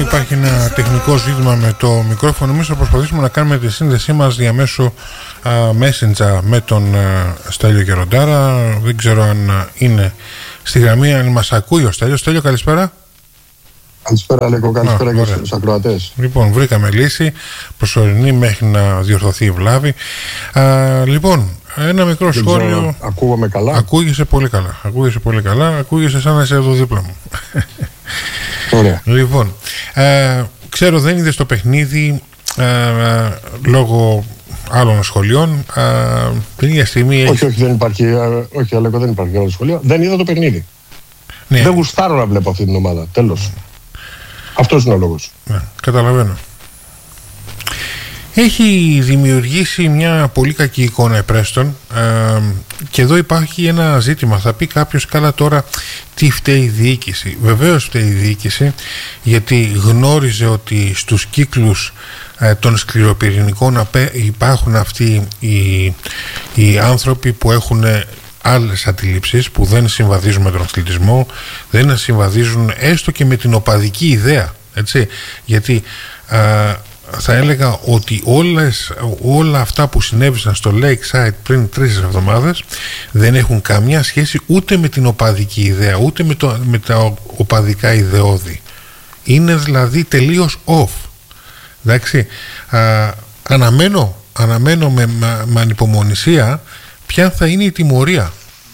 υπάρχει ένα τεχνικό ζήτημα με το μικρόφωνο. Εμείς θα προσπαθήσουμε να κάνουμε τη σύνδεσή μας διαμέσου Messenger με τον Στέλιο Γεροντάρα. Δεν ξέρω αν είναι στη γραμμή, αν μας ακούει ο Στέλιος. Στέλιο, καλησπέρα. Καλησπέρα, Λέκο. Καλησπέρα και στους ακροατές. Λοιπόν, βρήκαμε λύση προσωρινή μέχρι να διορθωθεί η βλάβη. Λοιπόν, ένα μικρό σχόλιο. Ακούγομαι καλά. Ακούγεσαι πολύ καλά. Ακούγεσαι σαν να είσαι εδώ δίπλα μου. Ωραία. Λοιπόν, ξέρω δεν είδες το παιχνίδι λόγω άλλων σχολείων. Την ίδια στιγμή όχι, δεν υπάρχει. Όχι, Αλέκο, δεν υπάρχει άλλο σχολείο. Δεν είδα το παιχνίδι. Ναι. Δεν γουστάρω να βλέπω αυτή την ομάδα. Τέλος. Αυτός είναι ο λόγος. Ναι, καταλαβαίνω. Έχει δημιουργήσει μια πολύ κακή εικόνα η Πρέστον και εδώ υπάρχει ένα ζήτημα. Θα πει κάποιος, καλά τώρα τι φταίει η διοίκηση. Βεβαίως φταίει η διοίκηση, γιατί γνώριζε ότι στους κύκλους των σκληροπυρηνικών υπάρχουν αυτοί οι άνθρωποι που έχουν άλλες αντιλήψεις, που δεν συμβαδίζουν με τον αθλητισμό, δεν συμβαδίζουν έστω και με την οπαδική ιδέα, έτσι, γιατί θα έλεγα ότι όλα αυτά που συνέβησαν στο Lakeside πριν 3 εβδομάδες δεν έχουν καμιά σχέση ούτε με την οπαδική ιδέα, ούτε με τα οπαδικά ιδεώδη. Είναι δηλαδή τελείως off. Εντάξει, αναμένω με ανυπομονησία ποια θα είναι η τιμωρία.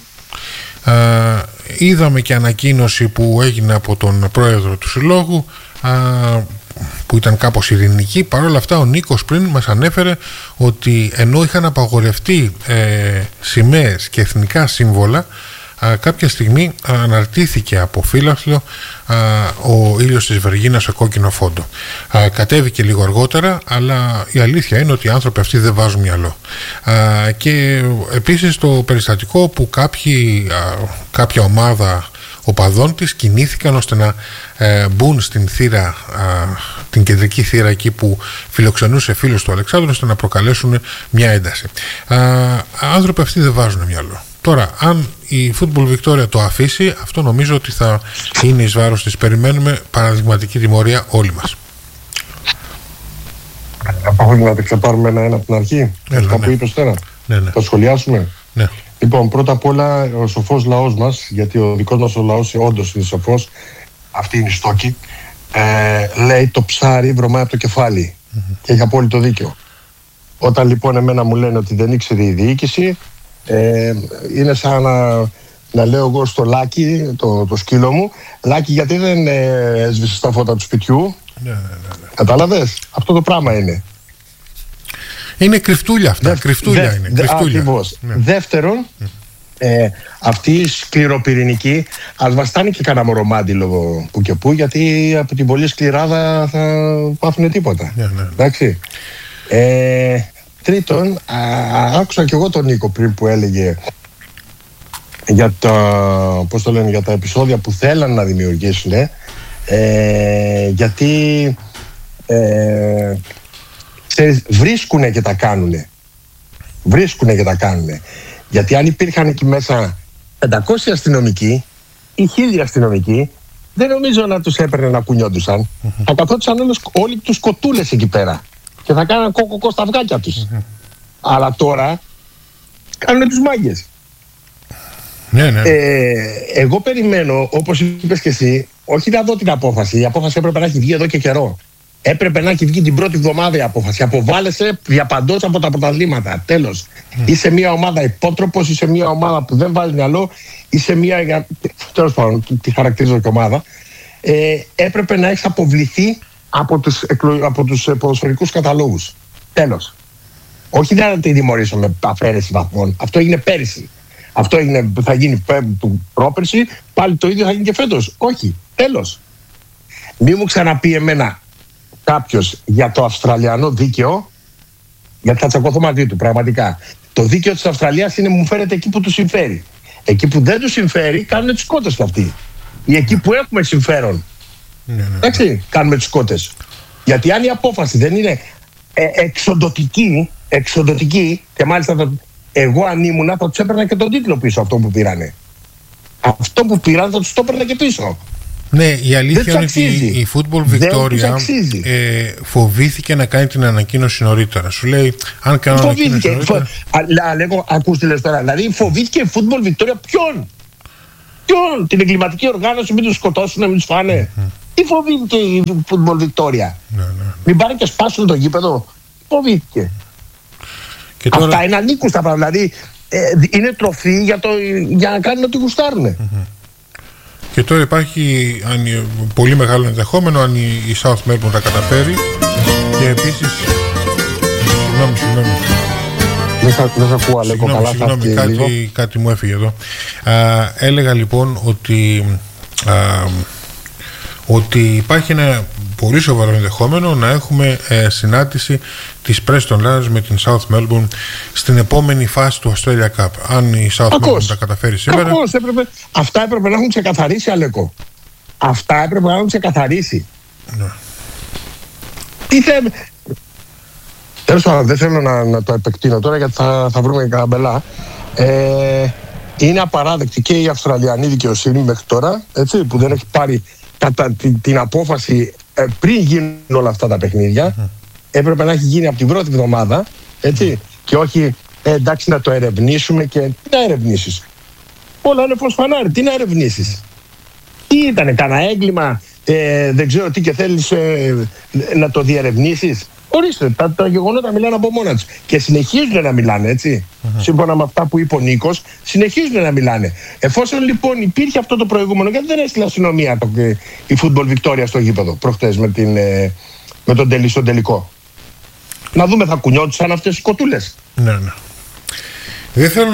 Είδαμε και ανακοίνωση που έγινε από τον πρόεδρο του συλλόγου, που ήταν κάπως ειρηνική. Παρ' όλα αυτά ο Νίκος πριν μας ανέφερε ότι ενώ είχαν απαγορευτεί σημαίες και εθνικά σύμβολα, κάποια στιγμή αναρτήθηκε από φύλαθλο ο ήλιος της Βεργίνας σε κόκκινο φόντο. Κατέβηκε λίγο αργότερα, αλλά η αλήθεια είναι ότι οι άνθρωποι αυτοί δεν βάζουν μυαλό. Και επίσης το περιστατικό που κάποια ομάδα οπαδών της κινήθηκαν ώστε να μπουν στην θύρα, την κεντρική θύρα εκεί που φιλοξενούσε φίλους του Αλεξάνδρου, ώστε να προκαλέσουν μια ένταση. Άνθρωποι αυτοί δεν βάζουν μυαλό. Τώρα, αν η Football Victoria το αφήσει, αυτό νομίζω ότι θα είναι εις βάρος της. Περιμένουμε παραδειγματική τιμωρία όλοι μας. Να τα ξεπάρουμε ένα από την αρχή. Αυτό που είπες τώρα. Ναι. Θα σχολιάσουμε. Ναι. Λοιπόν, πρώτα απ' όλα ο σοφός λαός μας, γιατί ο δικός μας ο λαός όντως είναι σοφός, αυτή είναι η στόκη, λέει το ψάρι βρωμάει από το κεφάλι. Και έχει απόλυτο δίκιο. Όταν λοιπόν εμένα μου λένε ότι δεν ήξερε η διοίκηση, είναι σαν να λέω εγώ στο Λάκη, το σκύλο μου, Λάκη, γιατί δεν έσβησε τα φώτα του σπιτιού. Ναι. Κατάλαβες, αυτό το πράγμα είναι. Είναι κρυφτούλια αυτά. Κρυφτούλια είναι. Ακριβώς. Ναι. Δεύτερον, αυτή η σκληροπυρηνική ας βαστάνει και κανένα μωρομάντιλο που και που, γιατί από την πολύ σκληράδα θα πάθουν τίποτα. Ναι. Εντάξει. Τρίτον, άκουσα και εγώ τον Νίκο πριν που έλεγε για για τα επεισόδια που θέλαν να δημιουργήσουν, γιατί βρίσκουνε και τα κάνουνε. Γιατί αν υπήρχαν εκεί μέσα 500 αστυνομικοί ή 1000 αστυνομικοί, δεν νομίζω να τους έπαιρνε να κουνιόντουσαν. Θα καθόντουσαν όλοι τους κοτούλες εκεί πέρα και θα κάναν κοκοκό στα αυγάκια τους. Αλλά τώρα κάνουν τους μάγκες. Ναι. Εγώ περιμένω, όπως είπες και εσύ, όχι να δω την απόφαση. Η απόφαση έπρεπε να έχει βγει εδώ και καιρό. Έπρεπε να έχει βγει την πρώτη εβδομάδα η απόφαση. Αποβάλλεσαι διαπαντός από τα πρωταθλήματα. Τέλος. Είσαι μια ομάδα υπότροπος, είσαι μια ομάδα που δεν βάζει μυαλό, είσαι μια. Τέλος πάντων, τη χαρακτηρίζω και ομάδα. Έπρεπε να έχει αποβληθεί από τους ποδοσφαιρικούς καταλόγους. Τέλος. Όχι να τη τιμωρήσω με αφαίρεση βαθμών. Αυτό έγινε πέρυσι. Αυτό θα γίνει πρόπερσι. Πάλι το ίδιο θα γίνει και φέτος. Όχι. Τέλος. Μη μου ξαναπεί εμένα κάποιος για το αυστραλιανό δίκαιο, γιατί θα τσακωθώ μαζί του πραγματικά. Το δίκαιο της Αυστραλίας είναι, μου φέρεται εκεί που του συμφέρει. Εκεί που δεν του συμφέρει κάνουν τις κότες κι αυτοί. Ή εκεί που έχουμε συμφέρον, εντάξει, κάνουμε τις κότες. Γιατί αν η απόφαση δεν είναι εξοντωτική, και μάλιστα εγώ αν ήμουνα θα τους έπαιρνα και τον τίτλο πίσω, αυτό που πήρανε. Αυτό που πήραν θα τους το έπαιρνα και πίσω. Ναι, η αλήθεια είναι ότι η Football Victoria φοβήθηκε να κάνει την ανακοίνωση νωρίτερα. Σου λέει, αν κάνω ανακοίνωση νωρίτερα. Λέγω, ακούστε λες τώρα. Δηλαδή, φοβήθηκε η Football Victoria ποιον? Την εγκληματική οργάνωση, μην τους σκοτώσουν, μην τους φάνε. Τι φοβήθηκε η Football Victoria? Μην πάνε και σπάσουν το γήπεδο. Φοβήθηκε. Και τώρα... Αυτά είναι ανήκουστα πράγματα. Δηλαδή, είναι τροφή για να κάνουν ό,τι γουστάρουν. Και τώρα υπάρχει πολύ μεγάλο ενδεχόμενο αν η South Melbourne τα καταφέρει. Και επίσης. Συγγνώμη. Δεν σε ακούω, Αλέκο, καλά. Συγγνώμη, κάτι μου έφυγε εδώ. Έλεγα λοιπόν ότι υπάρχει ένα πολύ σοβαρό ενδεχόμενο να έχουμε συνάντηση της Preston Lions με την South Melbourne στην επόμενη φάση του Australia Cup. Αν η South Melbourne τα καταφέρει σήμερα. Αυτά έπρεπε να έχουν ξεκαθαρίσει, Αλέκο. Αυτά έπρεπε να έχουν ξεκαθαρίσει. Ναι. Τι θέλει. Τέλος πάντων, δεν θέλω να το επεκτείνω τώρα γιατί θα βρούμε καμπελά. Είναι απαράδεκτη και η Αυστραλιανή δικαιοσύνη μέχρι τώρα, έτσι, που δεν έχει πάρει την απόφαση πριν γίνουν όλα αυτά τα παιχνίδια. Έπρεπε να έχει γίνει από την πρώτη εβδομάδα, έτσι, και όχι εντάξει να το ερευνήσουμε. Και τι να ερευνήσεις? Όλα είναι φως φανάρι, τι να ερευνήσεις? Τι ήτανε, κανένα έγκλημα, δεν ξέρω τι, και θέλεις να το διερευνήσεις? Ορίστε, τα γεγονότα μιλάνε από μόνα τους. Και συνεχίζουν να μιλάνε, έτσι. Σύμφωνα με αυτά που είπε ο Νίκος, συνεχίζουν να μιλάνε. Εφόσον λοιπόν υπήρχε αυτό το προηγούμενο, γιατί δεν έστειλε αστυνομία η Football Victoria στο γήπεδο προχτές με τον τελικό? Να δούμε, θα κουνιόντουσαν αυτές οι κοτούλες? Ναι. Δεν θέλω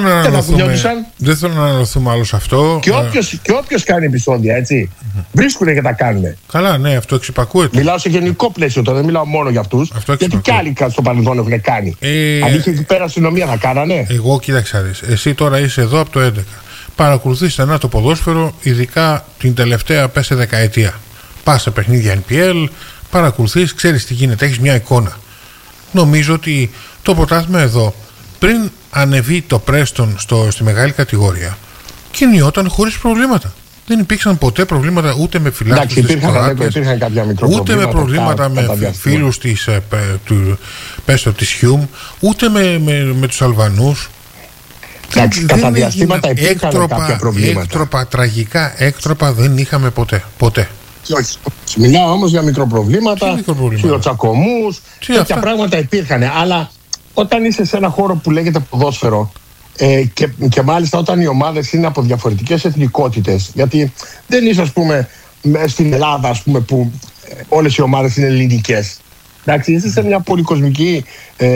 να αναλωθούμε άλλο σε αυτό. Και όποιος κάνει επεισόδια, έτσι, βρίσκουνε και τα κάνουνε. Καλά, ναι, αυτό εξυπακούεται. Μιλάω σε γενικό πλαίσιο τώρα, δεν μιλάω μόνο για αυτούς. Γιατί κι άλλοι στο παρελθόν έχουν κάνει. Αν είχε εκεί πέρα αστυνομία, θα κάνανε. Εγώ, κοίταξα, εσύ τώρα είσαι εδώ από το 11. Παρακολουθείς στενά το ποδόσφαιρο, ειδικά την τελευταία δεκαετία. Πας σε παιχνίδια NPL, παρακολουθείς, ξέρεις τι γίνεται, έχεις μια εικόνα. Νομίζω ότι το πρωτάθλημα εδώ, πριν ανεβεί το Preston στη μεγάλη κατηγορία, κινιόταν χωρίς προβλήματα. Δεν υπήρξαν ποτέ προβλήματα ούτε με φιλάθλους της Κροάτιας, ούτε με προβλήματα με φίλους της Χιούμ, ούτε με τους Αλβανούς. Κατά διαστήματα υπήρχαν κάποια προβλήματα. Τραγικά έκτροπα δεν είχαμε ποτέ. Όχι. Μιλάω όμως για μικροπροβλήματα, χιλοτσακωμούς, τέτοια πράγματα υπήρχαν. Αλλά όταν είσαι σε ένα χώρο που λέγεται ποδόσφαιρο, και μάλιστα όταν οι ομάδες είναι από διαφορετικές εθνικότητες, γιατί δεν είσαι, ας πούμε, στην Ελλάδα, ας πούμε, που όλες οι ομάδες είναι ελληνικές. Εντάξει, είσαι σε μια πολυκοσμική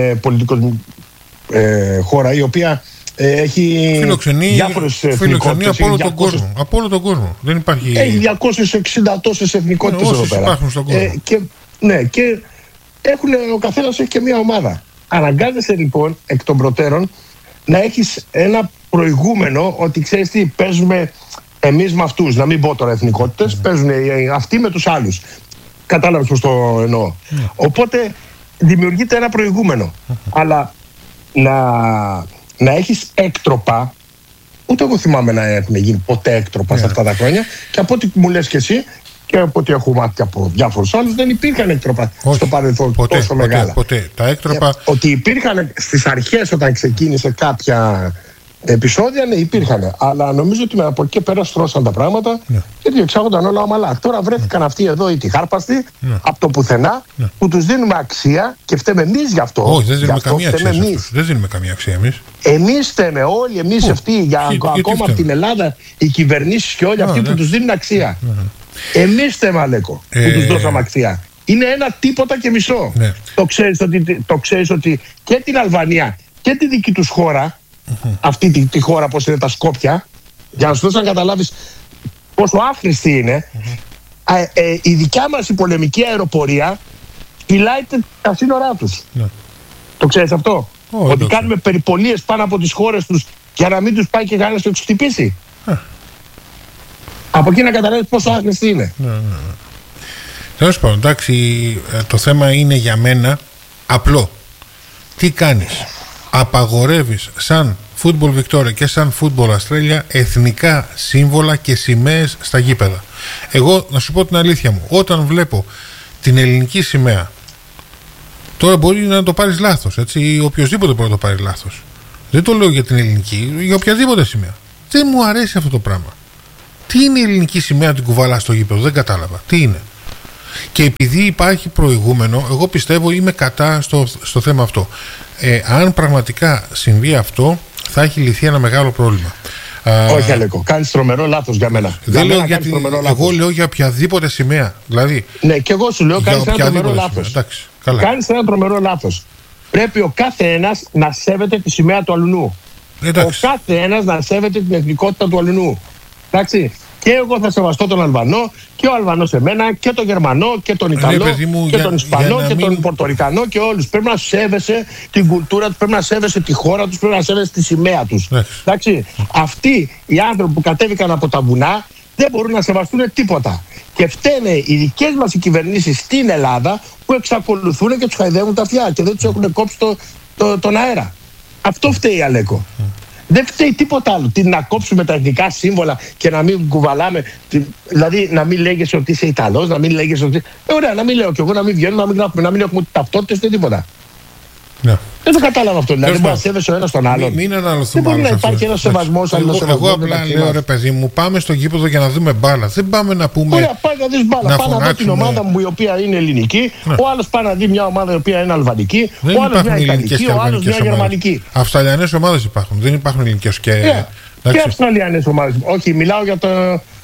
χώρα η οποία έχει διάφορες εθνικότητες. Από όλο τον κόσμο. Δεν υπάρχει... Έχει 260 τόσες εθνικότητες εδώ πέρα. Υπάρχουν στον κόσμο. Και ο καθένας έχει και μια ομάδα. Αναγκάζεσαι λοιπόν εκ των προτέρων να έχεις ένα προηγούμενο, ότι ξέρεις τι, παίζουμε εμείς με αυτούς, να μην πω τώρα εθνικότητες, παίζουν αυτοί με τους άλλους. Κατάλαβες πώς το εννοώ. Οπότε δημιουργείται ένα προηγούμενο. Αλλά να έχεις έκτροπα, ούτε εγώ θυμάμαι να έχουν γίνει ποτέ έκτροπα σε αυτά τα χρόνια, και από ό,τι μου λες και εσύ και από ό,τι έχω μάθει από διάφορους άλλους, δεν υπήρχαν έκτροπα στο παρελθόν τόσο μεγάλα. Ποτέ. Τα έκτροπα... Ότι υπήρχαν στις αρχές όταν ξεκίνησε κάποια επεισόδια, ναι, υπήρχαν. Αλλά νομίζω ότι από εκεί πέρα στρώσαν τα πράγματα και διεξάγονταν όλα ομαλά. Τώρα βρέθηκαν αυτοί εδώ οι τυχάρπαστοι από το πουθενά, που τους δίνουμε αξία και φταίμε εμείς γι' αυτό. Όχι, δεν δίνουμε καμία αξία. Δεν δίνουμε καμία αξία εμείς. Εμείς φταίμε όλοι, εμείς αυτοί, ακόμα από την Ελλάδα, οι κυβερνήσεις και όλοι αυτοί που τους δίνουν αξία. Εμείς φταίμε, Αλέκο, που τους δώσαμε αξία. Είναι ένα τίποτα και μισό. Το ξέρεις ότι και την Αλβανία και τη δική τους χώρα, αυτή τη χώρα πως είναι τα Σκόπια, για να σου δώσω να καταλάβεις πόσο άχρηστη είναι, η δικιά μας η πολεμική αεροπορία φυλάει τα σύνορά τους. Το ξέρεις αυτό? Ότι κάνουμε περιπολίες πάνω από τις χώρες τους για να μην τους πάει και κανένας και τους χτυπήσει. Από εκεί να καταλάβεις πόσο άχρηστη είναι. Τέλος πάντων, εντάξει, το θέμα είναι για μένα απλό. Τι κάνεις? Απαγορεύεις σαν Football Victoria και σαν Football Australia εθνικά σύμβολα και σημαίες στα γήπεδα. Εγώ να σου πω την αλήθεια μου, όταν βλέπω την ελληνική σημαία, τώρα μπορεί να το πάρεις λάθος, έτσι, ή οποιοδήποτε μπορεί να το πάρει λάθος. Δεν το λέω για την ελληνική, για οποιαδήποτε σημαία. Δεν μου αρέσει αυτό το πράγμα. Τι είναι η ελληνική σημαία, την κουβαλά στο γήπεδο, δεν κατάλαβα. Τι είναι. Και επειδή υπάρχει προηγούμενο, εγώ πιστεύω είμαι κατά στο θέμα αυτό. Αν πραγματικά συμβεί αυτό, θα έχει λυθεί ένα μεγάλο πρόβλημα. Όχι, Αλέκο, κάνεις τρομερό λάθος για μένα. Εγώ λέω για οποιαδήποτε σημαία. Δηλαδή, ναι, και εγώ σου λέω κάνεις ένα τρομερό λάθος. Κάνεις ένα τρομερό λάθος. Πρέπει ο κάθε ένας να σέβεται τη σημαία του αλουνού. Ο κάθε ένας να σέβεται την εθνικότητα του αλουνού. Εντάξει. Και εγώ θα σεβαστώ τον Αλβανό και ο Αλβανός εμένα και τον Γερμανό και τον Ιταλό και τον Ισπανό και τον Πορτορικανό και όλους. Πρέπει να σέβεσαι την κουλτούρα τους, πρέπει να σέβεσαι τη χώρα τους, πρέπει να σέβεσαι τη σημαία τους. Εντάξει. Αυτοί οι άνθρωποι που κατέβηκαν από τα βουνά δεν μπορούν να σεβαστούν τίποτα. Και φταίνε οι δικές μας οι κυβερνήσεις στην Ελλάδα που εξακολουθούν και τους χαϊδεύουν τα αυτιά και δεν τους έχουν κόψει τον αέρα. Αυτό φταίει, Αλέκο. Δεν φταίει τίποτα άλλο. Τι να κόψουμε τα εθνικά σύμβολα και να μην κουβαλάμε. Δηλαδή να μην λέγεσαι ότι είσαι Ιταλός, να μην λέγεσαι ότι. Ωραία, να μην λέω κι εγώ, να μην βγαίνουμε, να μην έχουμε ταυτότητες ούτε τίποτα. Ναι. Δεν το κατάλαβα αυτό. Δηλαδή, μπορεί να σέβεσαι ο ένας τον άλλον. Μην δεν μπορεί να υπάρχει ένας σεβασμός. Εγώ απλά λέω, ρε παιδί μου, πάμε στο γήπεδο για να δούμε μπάλα. Δεν πάμε να πούμε. Ωραία, πάει να δεις μπάλα. Πάει να δω την ομάδα μου η οποία είναι ελληνική. Ο άλλος πάει να δει μια ομάδα η οποία είναι αλβανική. Ο άλλος μια ιταλική. Ο άλλος μια γερμανική. Αυστραλιανές ομάδες υπάρχουν. Δεν υπάρχουν ελληνικές και. Και αυστραλιανές ομάδες. Όχι, μιλάω για το.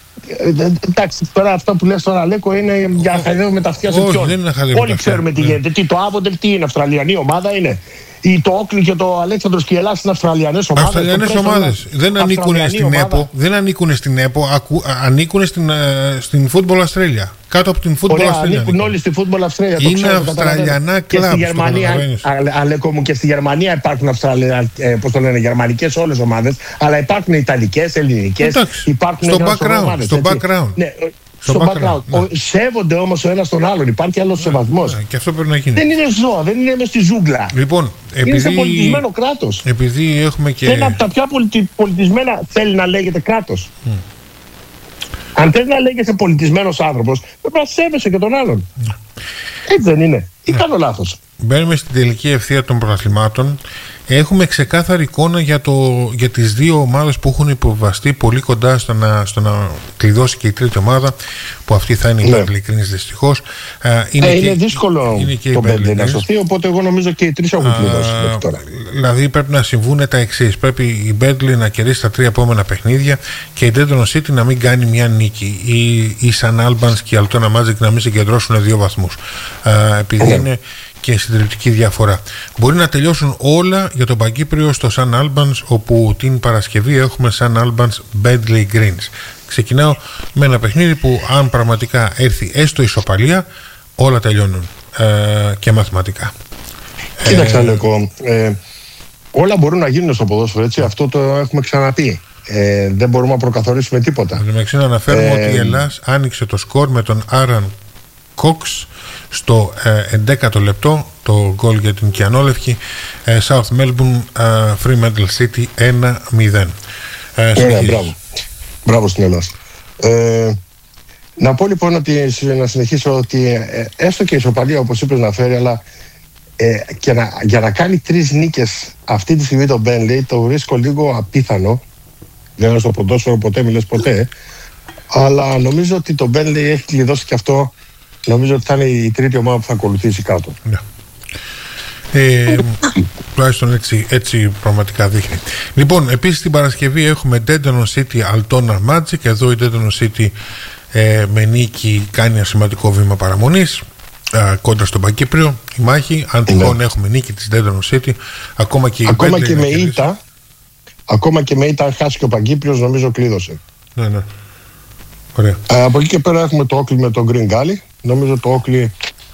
Εντάξει, τώρα αυτό που λες τώρα, Αλέκο, είναι για να χαϊδεύουμε τα αυτιά σε ποιον. Όλοι ξέρουμε τι γίνεται. Τι το Άβοντελ, τι είναι, Αυστραλιανή ομάδα είναι. Ή το Όκλι και το Αλέξανδρος Κιελάς είναι Αυστραλιανές ομάδες. Αυστραλιανές ομάδες. Δεν ανήκουν στην ΕΠΟ. Δεν ανήκουν στην ΕΠΟ. Ανήκουν στην Football Australia. Κάτω από την Football Australia. Ανήκουν όλοι στη Football Australia. Είναι Αυστραλιανά κλαμπ. Και στη Γερμανία, Αλέκο μου, και στη Γερμανία υπάρχουν γερμανικές όλες ομάδες. Αλλά υπάρχουν ιταλικές, ελληνικές. Υπάρχουν στο background. Στο background. Σέβονται όμως ο ένας τον άλλον. Υπάρχει άλλος σεβασμός. Και αυτό πρέπει να γίνει. Δεν είναι ζώα, δεν είναι μες στη ζούγκλα. Λοιπόν, είναι σε πολιτισμένο κράτος. Επειδή έχουμε και. Ένα από τα πιο πολιτισμένα θέλει να λέγεται κράτος. Αν θες να λέγεσαι πολιτισμένος άνθρωπος, πρέπει να σέβεσαι και τον άλλον. Έτσι δεν είναι. Ή κάνω λάθος. Μπαίνουμε στην τελική ευθεία των πρωταθλημάτων. Έχουμε ξεκάθαρη εικόνα για τις δύο ομάδες που έχουν υποβαστεί πολύ κοντά στο να κλειδώσει και η τρίτη ομάδα, που αυτή θα είναι η Burnley Greens, δυστυχώς. Είναι δύσκολο το Burnley να σωθεί, οπότε εγώ νομίζω και οι τρεις έχουν κλειδώσει τώρα. Δηλαδή πρέπει να συμβούν τα εξής. Πρέπει η Burnley να κερδίσει τα 3 επόμενα παιχνίδια και η Dayton City να μην κάνει μια νίκη, ή η San Albans και η Altona Magic να μην συγκεντρώσουν 2 βαθμούς, επειδή είναι και συντριπτική διαφορά. Μπορεί να τελειώσουν όλα για τον Παγκύπριο στο San Albans, όπου την Παρασκευή έχουμε San Albans Burnley Greens. Ξεκινάω με ένα παιχνίδι που αν πραγματικά έρθει έστω ισοπαλία, όλα τελειώνουν και μαθηματικά. Κοίταξε, Αλέκο, όλα μπορούν να γίνουν στο ποδόσφαιρο, έτσι, αυτό το έχουμε ξαναπεί. Δεν μπορούμε να προκαθορίσουμε τίποτα. Να αναφέρουμε ότι η Ελλάς άνοιξε το σκορ με τον Άραν Κόξ στο 11ο λεπτό, το γκολ για την Κιανόλευκη. South Melbourne Fremantle City 1-0. Μπράβο στην Ελλάδα. Να πω λοιπόν ότι να συνεχίσω ότι έστω και η ισοπαλία, όπως είπες, να φέρει, αλλά για να κάνει 3 νίκες αυτή τη στιγμή το Burnley το βρίσκω λίγο απίθανο. Δεν είναι στο ποδόσφαιρο, ποτέ μιλες ποτέ, αλλά νομίζω ότι το Burnley έχει κλειδώσει και αυτό. Νομίζω ότι θα είναι η τρίτη ομάδα που θα ακολουθήσει κάτω. Ναι. Τουλάχιστον έτσι πραγματικά δείχνει. Λοιπόν, επίσης την Παρασκευή έχουμε Dayton City Altona Magic. Εδώ η Dayton City με νίκη κάνει ένα σημαντικό βήμα παραμονής κόντρα στον Παγκύπριο. Η μάχη, αν τυχόν έχουμε νίκη της Dayton City, ακόμα και με ήττα, αν χάσει και ο Παγκύπριος, νομίζω κλείδωσε. Ναι. Ωραία. Από εκεί και πέρα έχουμε το Όκλι με τον Green Gully. Νομίζω το Όκλι,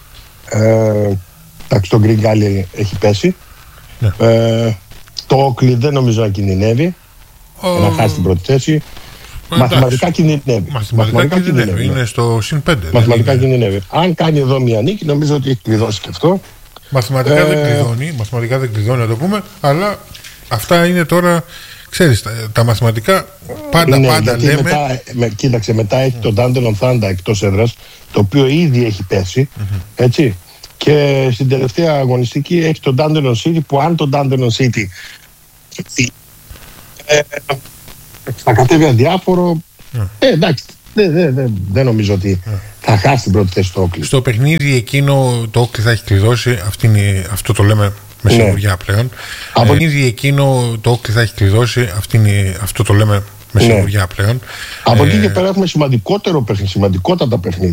το Green Gully έχει πέσει. Ναι. Το Όκλι δεν νομίζω να κινδυνεύει να χάσει την πρώτη θέση. Μαθηματικά κινδυνεύει. Μαθηματικά κινδυνεύει. Είναι στο συν 5. Μαθηματικά κινδυνεύει. Αν κάνει εδώ μια νίκη, νομίζω ότι έχει κλειδώσει και αυτό. Μαθηματικά δεν κλειδώνει, να το πούμε, αλλά αυτά είναι τώρα ξέρεις, τα μαθηματικά πάντα λέμε. Κοίταξε, μετά έχει τον Dandelion Thunder εκτός έδρας, το οποίο ήδη έχει πέσει, έτσι. Και στην τελευταία αγωνιστική έχει τον Dandelion City, που αν τον Dandelion City θα κατέβει αδιάφορο, εντάξει, δεν νομίζω ότι θα χάσει την πρώτη θέση στο Oakley. Στο παιχνίδι εκείνο το Oakley θα έχει κλειδώσει, αυτό το λέμε με σιγουριά πλέον. Από παιχνίδι εκείνο το Oakley θα έχει κλειδώσει, αυτό το λέμε με σιγουριά πλέον. Από εκεί και πέρα έχουμε σημαντικότατα παιχνίδια.